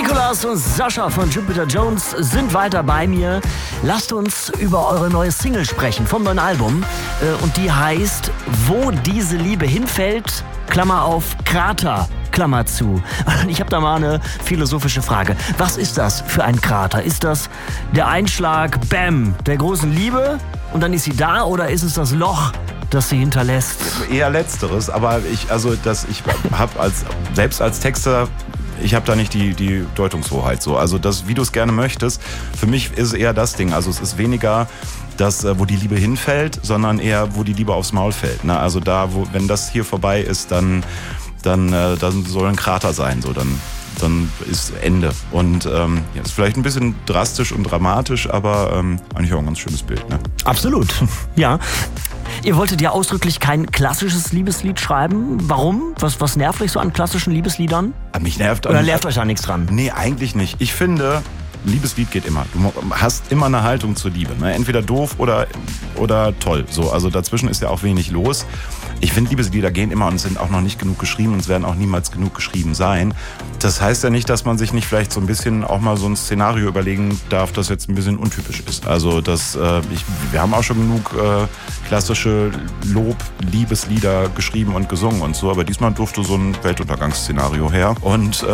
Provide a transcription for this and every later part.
Nicolas und Sascha von Jupiter Jones sind weiter bei mir. Lasst uns über eure neue Single sprechen vom neuen Album. Und die heißt Wo diese Liebe hinfällt, Klammer auf, Krater, Klammer zu. Und ich habe da mal eine philosophische Frage. Was ist das für ein Krater? Ist das der Einschlag, Bäm, der großen Liebe und dann ist sie da, oder ist es das Loch, das sie hinterlässt? Eher Letzteres, aber ich habe selbst als Texter, ich habe da nicht die Deutungshoheit so. Also das, wie du es gerne möchtest, für mich ist eher das Ding. Also es ist weniger das, wo die Liebe hinfällt, sondern eher, wo die Liebe aufs Maul fällt. Ne? Also da, wenn das hier vorbei ist, dann soll ein Krater sein. So, dann ist Ende. Und ist vielleicht ein bisschen drastisch und dramatisch, aber eigentlich auch ein ganz schönes Bild. Ne? Absolut, ja. Ihr wolltet ja ausdrücklich kein klassisches Liebeslied schreiben. Warum? Was nervt euch so an klassischen Liebesliedern? Mich nervt. Oder nervt euch da nichts dran? Nee, eigentlich nicht. Ich finde, Liebeslied geht immer. Du hast immer eine Haltung zur Liebe. Ne? Entweder doof oder toll. So, also dazwischen ist ja auch wenig los. Ich finde, Liebeslieder gehen immer und sind auch noch nicht genug geschrieben und es werden auch niemals genug geschrieben sein. Das heißt ja nicht, dass man sich nicht vielleicht so ein bisschen auch mal so ein Szenario überlegen darf, das jetzt ein bisschen untypisch ist. Also wir haben auch schon genug klassische Liebeslieder geschrieben und gesungen und so, aber diesmal durfte so ein Weltuntergangsszenario her und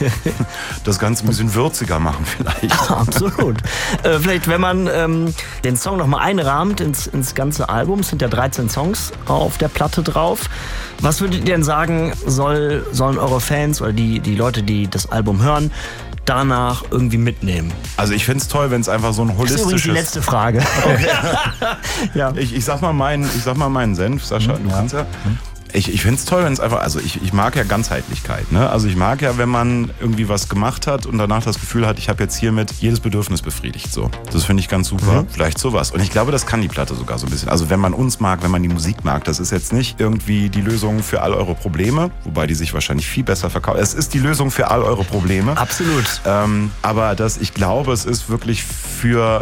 das Ganze ein bisschen würziger machen vielleicht. Absolut. Vielleicht, wenn man den Song nochmal einrahmt ins ganze Album, es sind ja 13 Songs auf der Platte drauf. Was würdet ihr denn sagen, sollen eure Fans oder die Leute, die das Album hören, danach irgendwie mitnehmen? Also ich finde es toll, wenn es einfach so ein holistisches... Das ist übrigens die letzte Frage. Okay. Ja. Ich sag mal meinen Senf, Sascha, du kannst ja... Ich finde es toll, wenn es einfach, also ich mag ja Ganzheitlichkeit, ne? Also ich mag ja, wenn man irgendwie was gemacht hat und danach das Gefühl hat, ich habe jetzt hiermit jedes Bedürfnis befriedigt, so. Das finde ich ganz super, vielleicht sowas. Und ich glaube, das kann die Platte sogar so ein bisschen. Also wenn man uns mag, wenn man die Musik mag, das ist jetzt nicht irgendwie die Lösung für all eure Probleme, wobei die sich wahrscheinlich viel besser verkauft. Es ist die Lösung für all eure Probleme. Absolut. Aber ich glaube, es ist wirklich für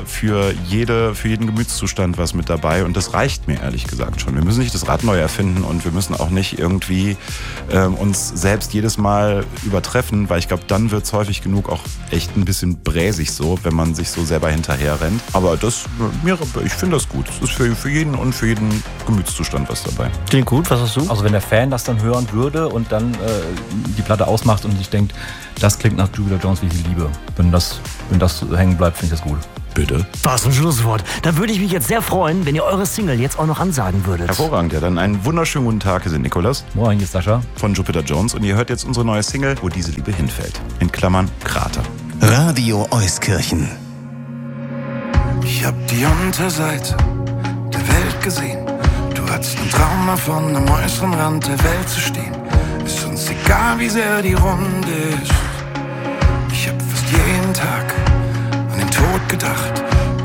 jeden Gemütszustand was mit dabei und das reicht mir ehrlich gesagt schon. Wir müssen nicht das Rad neu erfinden und wir müssen auch nicht irgendwie uns selbst jedes Mal übertreffen, weil ich glaube, dann wird es häufig genug auch echt ein bisschen bräsig so, wenn man sich so selber hinterher rennt. Aber ich finde das gut. Es ist für jeden und für jeden Gemütszustand was dabei. Klingt gut, was hast du? Also wenn der Fan das dann hören würde und dann die Platte ausmacht und sich denkt, das klingt nach Jupiter Jones, wie ich sie liebe. Wenn das hängen bleibt, finde ich das gut. Bitte. Was ein Schlusswort. Da würde ich mich jetzt sehr freuen, wenn ihr eure Single jetzt auch noch ansagen würdet. Hervorragend, ja. Dann einen wunderschönen guten Tag. Wir sind Nicolas. Moin, hier ist Sascha. Von Jupiter Jones. Und ihr hört jetzt unsere neue Single, Wo diese Liebe hinfällt. In Klammern Krater. Radio Euskirchen. Ich hab die Unterseite der Welt gesehen. Du hattest einen Traum davon, am äußeren Rand der Welt zu stehen. Ist uns egal, wie sehr die Runde ist. Ich hab fast jeden Tag an den Tod gedacht.